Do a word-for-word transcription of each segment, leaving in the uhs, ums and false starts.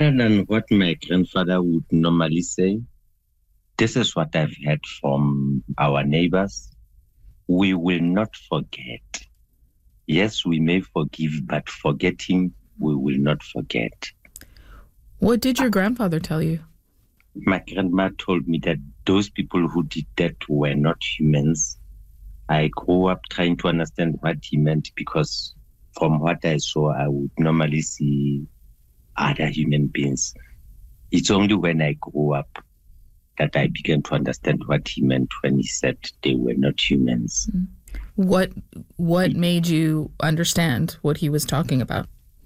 Other than what my grandfather would normally say, this is what I've heard from our neighbors. We will not forget. Yes, we may forgive, but forgetting, we will not forget. What did your grandfather tell you? My grandma told me that those people who did that were not humans. I grew up trying to understand what he meant because from what I saw, I would normally see other human beings. It's only when I grew up that I began to understand what he meant when he said they were not humans. What what made you understand what he was talking about?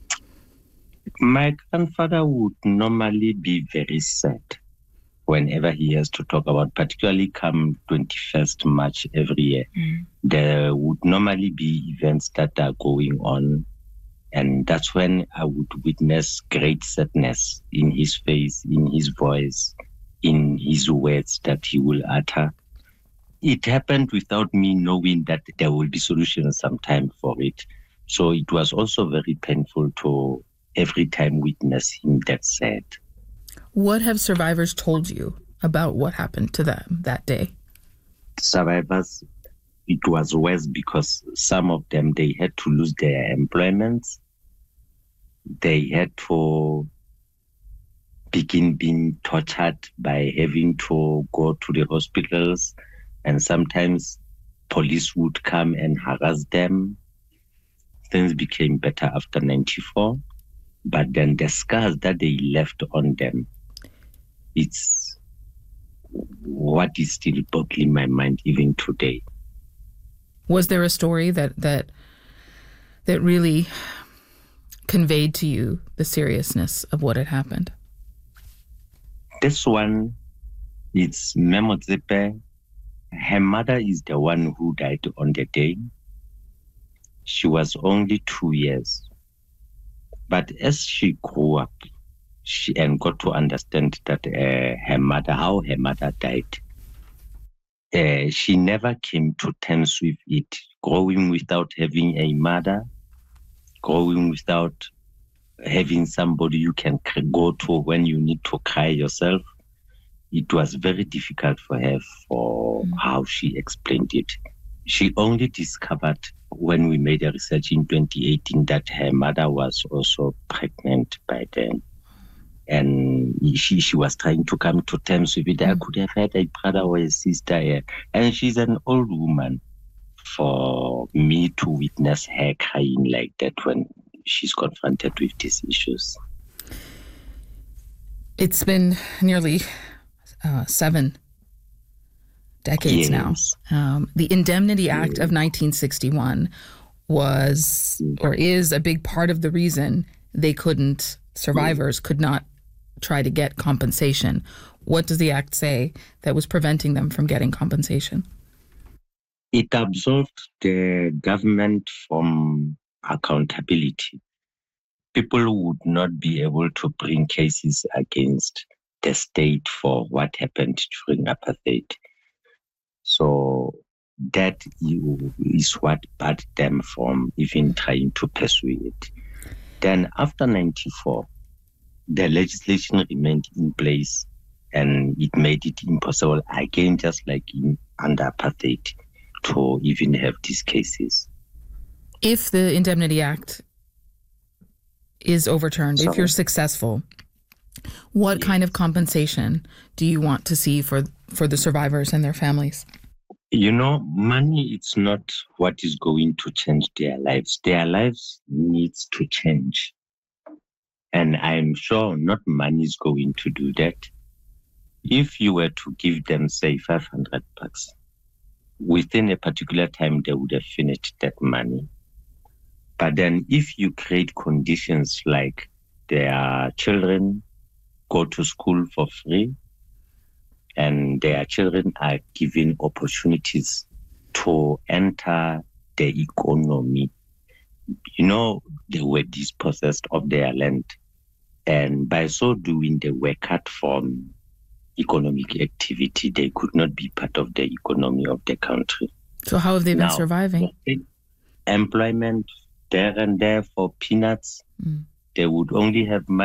My grandfather would normally be very sad whenever he has to talk about, particularly come twenty-first March every year. Mm. There would normally be events that are going on, and that's when I would witness great sadness in his face, in his voice, in his words that he will utter. It happened without me knowing that there will be solutions sometime for it. So it was also very painful to every time witness him that sad. What have survivors told you about what happened to them that day? Survivors, it was worse because some of them, they had to lose their employments. They had to begin being tortured by having to go to the hospitals, and sometimes police would come and harass them. Things became better after ninety-four, but then the scars that they left on them, it's what is still boggling my mind even today. Was there a story that that that really conveyed to you the seriousness of what had happened? This one, it's Memotsepe. Her mother is the one who died on the day. She was only two years. But as she grew up, she and got to understand that uh, her mother, how her mother died, uh, she never came to terms with it. Growing without having a mother, growing without having somebody you can go to when you need to cry yourself, it was very difficult for her for mm. how she explained it. She only discovered when we made a research in twenty eighteen that her mother was also pregnant by then. And she, she was trying to come to terms with it. Mm. I could have had a brother or a sister here. And she's an old woman. For me to witness her crying like that when she's confronted with these issues. It's been nearly uh, seven decades yes. now. Um, the Indemnity Act of nineteen sixty-one was or is a big part of the reason they couldn't, survivors could not try to get compensation. What does the act say that was preventing them from getting compensation? It absolved the government from accountability. People would not be able to bring cases against the state for what happened during apartheid. So that is what barred them from even trying to pursue it. Then after ninety-four, the legislation remained in place and it made it impossible again, just like in under apartheid, to even have these cases. If the Indemnity Act is overturned, Sorry. if you're successful, what yes. kind of compensation do you want to see for, for the survivors and their families? You know, money, it's not what is going to change their lives. Their lives needs to change. And I'm sure not money is going to do that. If you were to give them, say, five hundred bucks, within a particular time, they would have finished that money. But then if you create conditions like their children go to school for free and their children are given opportunities to enter the economy, you know, they were dispossessed of their land. And by so doing, they were cut from economic activity. They could not be part of the economy of the country. So how have they been now, surviving? Employment there and there for peanuts. Mm. They would only have money